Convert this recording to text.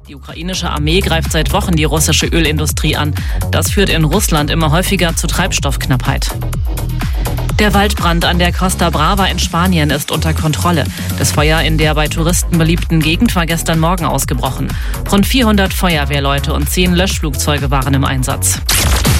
Die ukrainische Armee greift seit Wochen die russische Ölindustrie an. Das führt in Russland immer häufiger zu Treibstoffknappheit. Der Waldbrand an der Costa Brava in Spanien ist unter Kontrolle. Das Feuer in der bei Touristen beliebten Gegend war gestern Morgen ausgebrochen. Rund 400 Feuerwehrleute und 10 Löschflugzeuge waren im Einsatz.